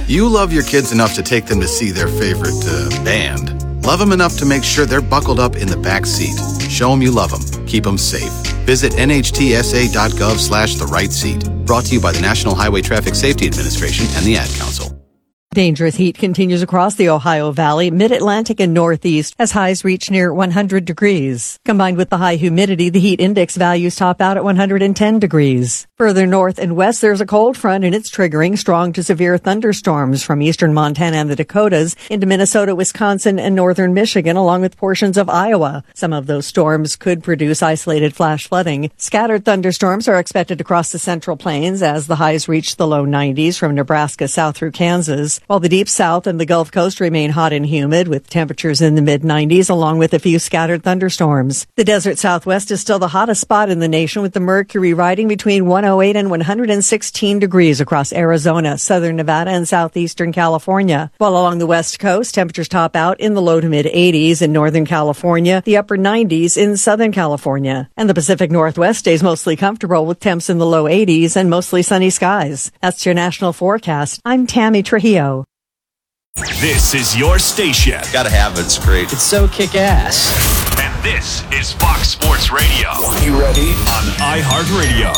You love your kids enough to take them to see their favorite band. Love them enough to make sure they're buckled up in the back seat. Show them you love them. Keep them safe. Visit nhtsa.gov/the right seat. Brought to you by the National Highway Traffic Safety Administration and the Ad Council. Dangerous heat continues across the Ohio Valley, Mid-Atlantic, and Northeast as highs reach near 100 degrees. Combined with the high humidity, the heat index values top out at 110 degrees. Further north and west, there's a cold front, and it's triggering strong to severe thunderstorms from eastern Montana and the Dakotas into Minnesota, Wisconsin, and northern Michigan, along with portions of Iowa. Some of those storms could produce isolated flash flooding. Scattered thunderstorms are expected across the Central Plains as the highs reach the low 90s from Nebraska south through Kansas, while the deep south and the Gulf Coast remain hot and humid with temperatures in the mid-90s along with a few scattered thunderstorms. The desert southwest is still the hottest spot in the nation with the mercury riding between 108 and 116 degrees across Arizona, southern Nevada, and southeastern California. While along the west coast, temperatures top out in the low to mid-80s in northern California, the upper 90s in southern California. And the Pacific Northwest stays mostly comfortable with temps in the low 80s and mostly sunny skies. That's your national forecast. I'm Tammy Trujillo. This is your station. Gotta have it. It's great. It's so kick-ass. And this is Fox Sports Radio. You ready? On iHeartRadio.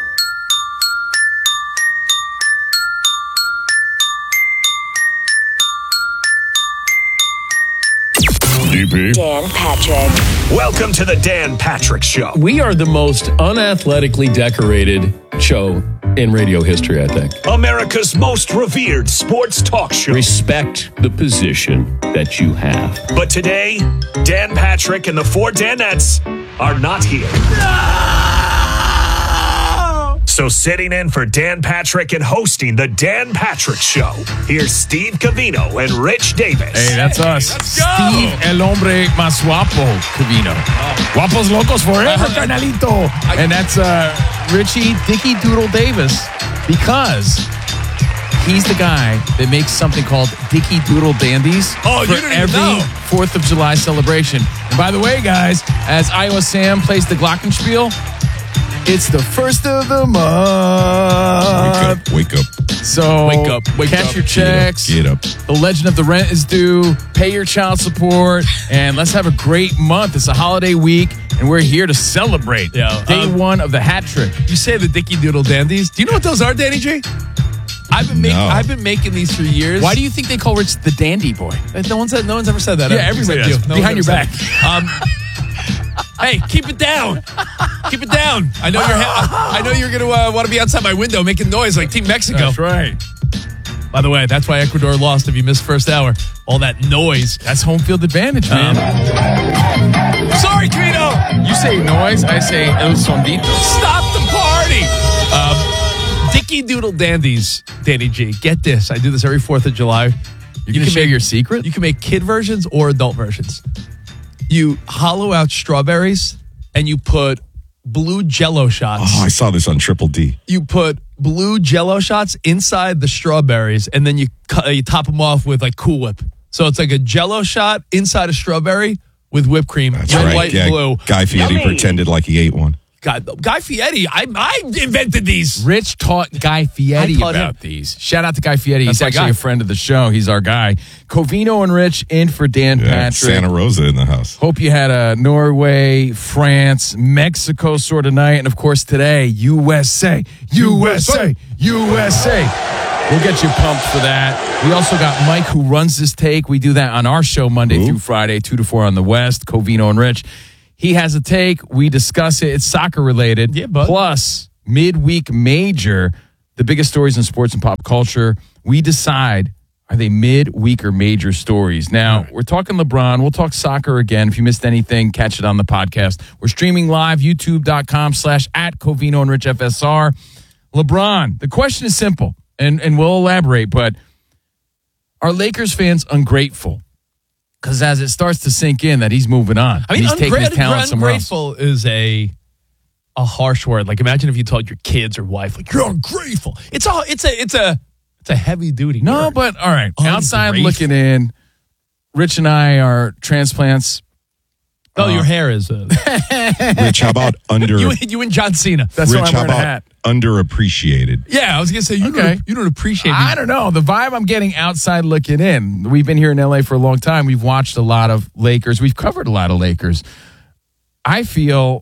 DP. Dan Patrick. Welcome to the Dan Patrick Show. We are the most unathletically decorated show in radio history, I think. America's most revered sports talk show. Respect the position that you have. But today, Dan Patrick and the four Danettes are not here. So sitting in for Dan Patrick and hosting the Dan Patrick Show, here's Steve Covino and Rich Davis. Hey, that's us. Let's go. Steve El Hombre Más Guapo Covino. Guapos Locos Forever, carnalito. And that's Richie Dicky Doodle Davis, because he's the guy that makes something called Dicky Doodle Dandies for every 4th of July celebration. And by the way, guys, as Iowa Sam plays the Glockenspiel, it's the first of the month. Wake up. So Wake cash up. your checks. Get up. The legend of the rent is due. Pay your child support. And let's have a great month. It's a holiday week, and we're here to celebrate day one of the hat trick. You say the Dicky Doodle Dandies. Do you know what those are, Danny J? I've been making these for years. Why do you think they call Rich the Dandy Boy? No one's ever said that. Yeah, everybody does. Behind your back. Hey, keep it down. Keep it down. I know you're going to want to be outside my window making noise like Team Mexico. That's right. By the way, that's why Ecuador lost if you missed first hour. All that noise. That's home field advantage, man. Sorry, Guido. You say noise, I say el sondito. Stop the party. Dicky Doodle Dandies, Danny G. Get this. I do this every 4th of July. You're going to share your secret? You can make kid versions or adult versions. You hollow out strawberries and you put blue Jell-O shots. Oh, I saw this on Triple D. You put blue Jell-O shots inside the strawberries, and then you top them off with like Cool Whip. So it's like a Jell-O shot inside a strawberry with whipped cream. That's red, right. white, and blue. Guy Fieri pretended like he ate one. God, Guy Fieri, I invented these. Rich taught Guy Fieri about these. Shout out to Guy Fieri. He's actually a friend of the show. He's our guy. Covino and Rich in for Dan Patrick. Santa Rosa in the house. Hope you had a Norway, France, Mexico sort of night. And, of course, today, USA, USA, USA. We'll get you pumped for that. We also got Mike, who runs this take. We do that on our show Monday through Friday, 2 to 4 on the West, Covino and Rich. He has a take. We discuss it. It's soccer related. Yeah, bud. Plus, midweek major, the biggest stories in sports and pop culture. We decide, are they midweek or major stories? Now, we're talking LeBron. We'll talk soccer again. If you missed anything, catch it on the podcast. We're streaming live, youtube.com/@Covino and Rich FSR. LeBron, the question is simple, and we'll elaborate, but are Lakers fans ungrateful? Because as it starts to sink in that he's moving on, I mean, he's taking his talent somewhere else. ungrateful is a harsh word. Like, imagine if you told your kids or wife, like, you're ungrateful. It's a heavy duty. No, word. but all right. Outside Ungrateful. looking in, Rich and I are transplants. Oh, your hair is. Rich, how about under? You and John Cena. That's Rich, why I'm how wearing a about hat. underappreciated. Yeah, I was going to say, you don't appreciate I don't know. The vibe I'm getting outside looking in. We've been here in LA for a long time. We've watched a lot of Lakers. We've covered a lot of Lakers. I feel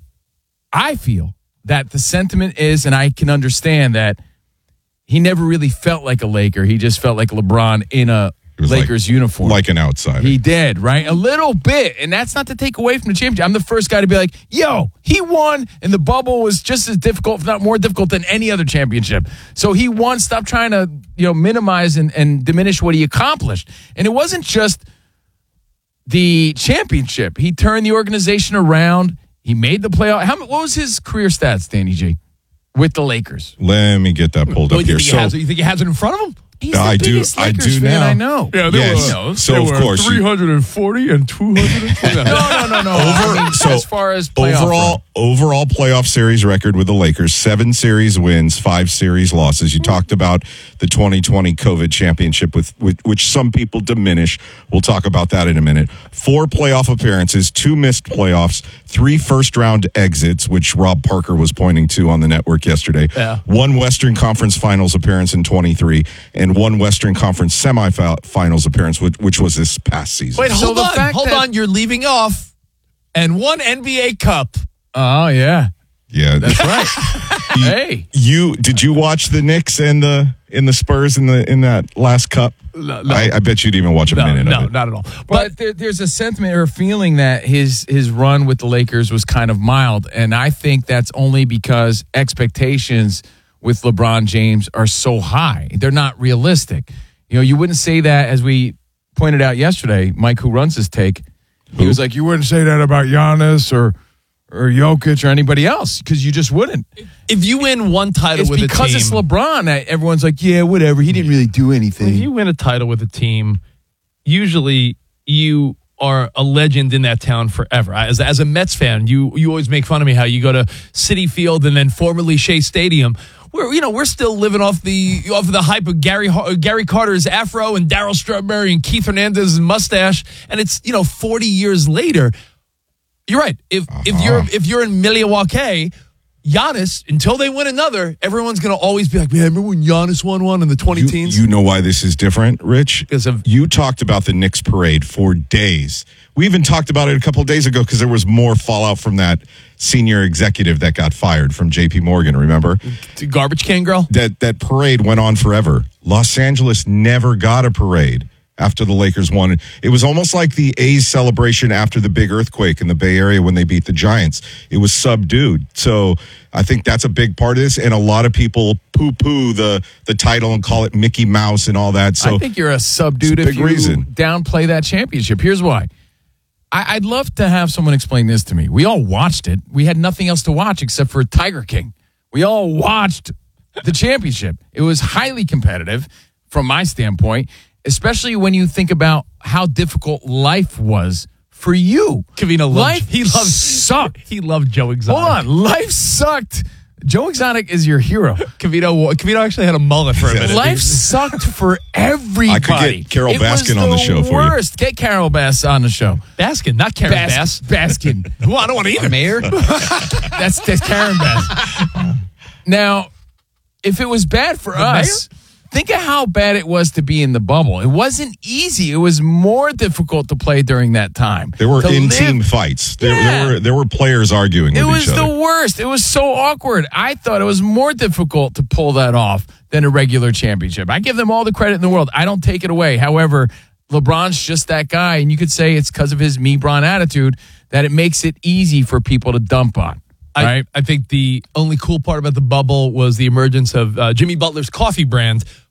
that the sentiment is, and I can understand that he never really felt like a Laker. He just felt like LeBron in a Lakers uniform. Like an outsider. He did, right? A little bit. And that's not to take away from the championship. I'm the first guy to be like, yo, he won, and the bubble was just as difficult, if not more difficult, than any other championship. So he won. Stop trying to minimize and diminish what he accomplished. And it wasn't just the championship. He turned the organization around. He made the playoff. What was his career stats, Danny G, with the Lakers? Let me get that pulled up here. You think he has it in front of him? He's the biggest Lakers fan I know. Yeah, so of course 340 and 220. No. As far as overall playoff series record with the Lakers, 7 series wins, 5 series losses. You talked about the 2020 COVID championship, with which some people diminish. We'll talk about that in a minute. 4 playoff appearances, 2 missed playoffs, 3 first-round exits, which Rob Parker was pointing to on the network yesterday. Yeah. 1 Western Conference Finals appearance in 23, and 1 Western Conference semifinals appearance, which was this past season. Wait, hold on. You're leaving off. And 1 NBA Cup. Oh, yeah. Yeah, that's right. Hey, did you watch the Knicks and the Spurs in that last cup? No. I bet you didn't even watch a minute of it. No, not at all. But there's a sentiment or a feeling that his run with the Lakers was kind of mild, and I think that's only because expectations with LeBron James are so high. They're not realistic. You wouldn't say that, as we pointed out yesterday. Mike, who runs his take, he was like, you wouldn't say that about Giannis or Jokic or anybody else, because you just wouldn't. If you win one title with a team, it's because it's LeBron that everyone's like, yeah, whatever. He didn't really do anything. If you win a title with a team, usually you are a legend in that town forever. As a Mets fan, you always make fun of me how you go to Citi Field and then formerly Shea Stadium, where we're still living off the hype of Gary Carter's afro and Darryl Strawberry and Keith Hernandez's mustache, and it's 40 years later. You're right. If you're in Milwaukee, Giannis, until they win another, everyone's going to always be like, man, remember when Giannis won one in the 2010s? You know why this is different, Rich? Because you talked about the Knicks parade for days. We even talked about it a couple of days ago because there was more fallout from that senior executive that got fired from JP Morgan, remember? The garbage can girl? That parade went on forever. Los Angeles never got a parade after the Lakers won. It was almost like the A's celebration after the big earthquake in the Bay Area when they beat the Giants. It was subdued. So I think that's a big part of this, and a lot of people poo-poo the title and call it Mickey Mouse and all that. So I think you're a subdude if you downplay that championship. Here's why. I'd love to have someone explain this to me. We all watched it. We had nothing else to watch except for Tiger King. We all watched the championship. It was highly competitive from my standpoint, especially when you think about how difficult life was for you. Covino sucked. He loved Joe Exotic. Hold on. Life sucked. Joe Exotic is your hero. Covino actually had a mullet for a minute. Life sucked for everybody. I could get Carol Baskin on the show for you. Get Carol Bass on the show. Baskin, not Karen Bass. Baskin. Well, I don't want to either. Mayor? That's Karen Bass. Now, if it was bad for us, think of how bad it was to be in the bubble. It wasn't easy. It was more difficult to play during that time. There were in-team fights. There were players arguing with each other. It was the worst. It was so awkward. I thought it was more difficult to pull that off than a regular championship. I give them all the credit in the world. I don't take it away. However, LeBron's just that guy, and you could say it's because of his me-Bron attitude that it makes it easy for people to dump on. Right? I think the only cool part about the bubble was the emergence of Jimmy Butler's coffee brand,